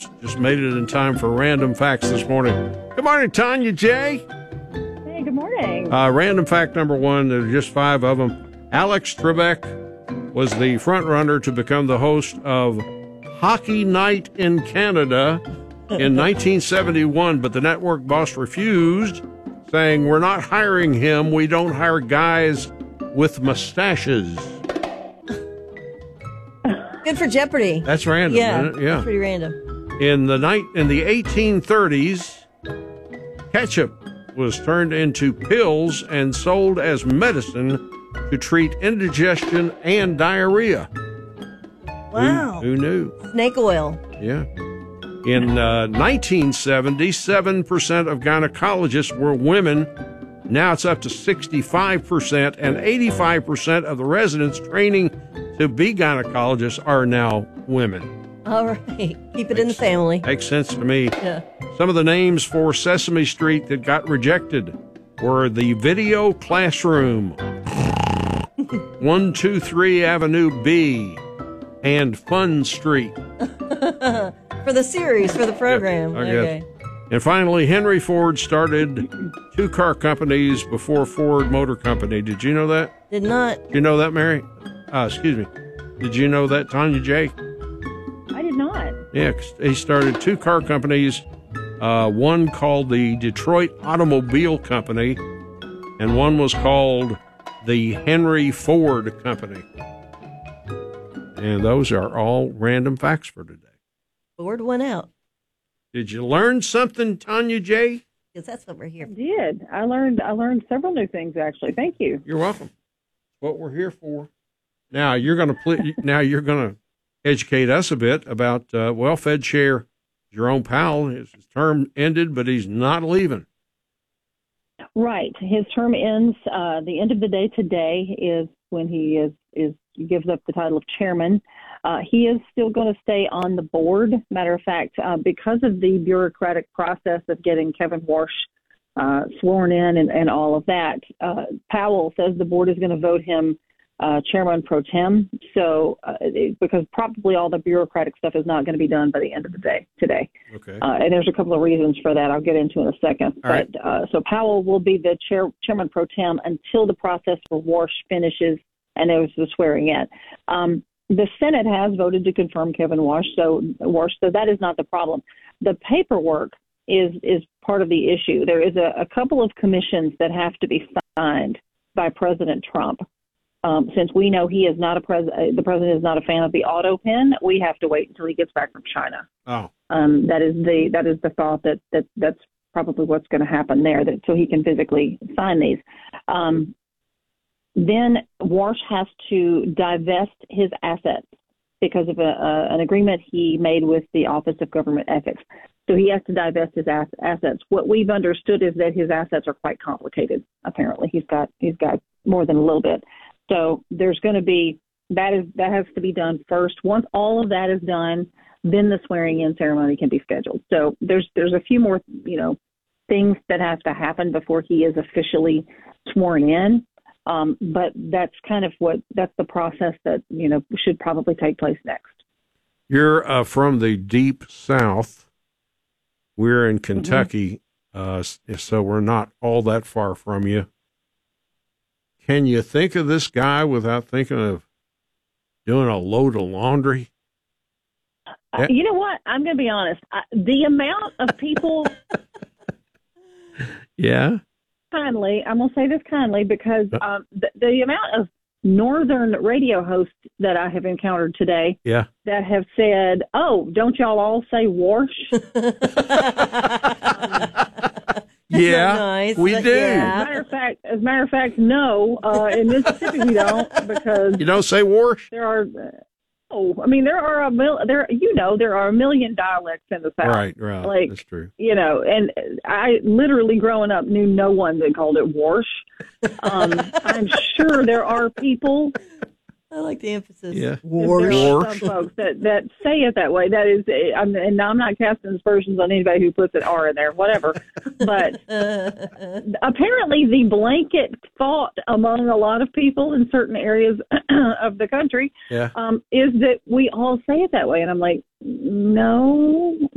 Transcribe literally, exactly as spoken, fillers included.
Facts. Just made it in time for Random Facts this morning. Good morning, Tanya J. Hey, good morning. Uh, random fact number one, there are just five of them. Alex Trebek was the front runner to become the host of Hockey Night in Canada in nineteen seventy-one, but the network boss refused, saying, "We're not hiring him. We don't hire guys with mustaches." Good for Jeopardy. That's random, yeah, isn't it? Yeah, that's pretty random. In the night in the eighteen thirties, ketchup was turned into pills and sold as medicine to treat indigestion and diarrhea. Wow. Who, who knew? Snake oil. Yeah. In uh, nineteen seventy, seven percent of gynecologists were women. Now it's up to sixty-five percent, and eighty-five percent of the residents training to be gynecologists are now women. All right. Keep it in the family. Makes sense to me. Yeah. Some of the names for Sesame Street that got rejected were the Video Classroom, one two three Avenue B, and Fun Street. For the series, for the program. Yeah, I okay. guess. And finally, Henry Ford started two car companies before Ford Motor Company. Did you know that? Did not. Did you know that, Mary? Uh, excuse me. Did you know that, Tanya J? I did not. Yeah, he started two car companies, uh, one called the Detroit Automobile Company, and one was called the Henry Ford Company. And those are all random facts for today. Ford went out. Did you learn something, Tanya J? Because that's what we're here I for. did. I learned. I learned several new things actually. Thank you. You're welcome. What we're here for. Now you're going to pl- now you're going to educate us a bit about uh, well, Fed Chair Jerome Powell. His term ended, but he's not leaving. Right. His term ends. Uh, the end of the day today is when he is is gives up the title of chairman. Uh, he is still going to stay on the board. Matter of fact, uh, because of the bureaucratic process of getting Kevin Warsh uh, sworn in and, and all of that, uh, Powell says the board is going to vote him uh, chairman pro tem. So, uh, it, because probably all the bureaucratic stuff is not going to be done by the end of the day today. Okay. Uh, and there's a couple of reasons for that I'll get into in a second. All right. But uh, so Powell will be the chair, chairman pro tem until the process for Warsh finishes and there's the swearing in. Um, The Senate has voted to confirm Kevin Warsh, so Warsh, so that is not the problem. The paperwork is is part of the issue. There is a, a couple of commissions that have to be signed by President Trump. Um, since we know he is not a pres, uh, the president is not a fan of the auto pen, we have to wait until he gets back from China. Oh. Um, that is the that is the thought that that that's probably what's going to happen there. That so he can physically sign these. Um, Then Warsh has to divest his assets because of a, a, an agreement he made with the Office of Government Ethics. So he has to divest his ass, assets. What we've understood is that his assets are quite complicated. Apparently, he's got he's got more than a little bit. So there's going to be that is that has to be done first. Once all of that is done, then the swearing-in ceremony can be scheduled. So there's there's a few more you know things that have to happen before he is officially sworn in. Um, but that's kind of what that's the process that, you know, should probably take place next. You're uh, from the deep South. We're in Kentucky, mm-hmm. uh, so we're not all that far from you. Can you think of this guy without thinking of doing a load of laundry? Uh, you know what? I'm going to be honest. I, the amount of people... Yeah? Kindly, I'm going to say this kindly because um, the, the amount of northern radio hosts that I have encountered today yeah. that have said, oh, don't y'all all say Warsh? yeah, nice. we do. Yeah. As a matter of fact, as a matter of fact, no. Uh, in Mississippi, we don't because you don't say Warsh. There are. Oh, I mean, there are a mil. There, you know, there are a million dialects in the South. Right, right. Like, that's true. You know, and I literally growing up knew no one that called it Warsh. Um, I'm sure there are people. I like the emphasis. Yeah, Warsh. There are some folks that, that say it that way. That is, I'm, and I'm not casting aspersions on anybody who puts an R in there, whatever. But apparently, the blanket thought among a lot of people in certain areas of the country yeah. um, is that we all say it that way. And I'm like, no,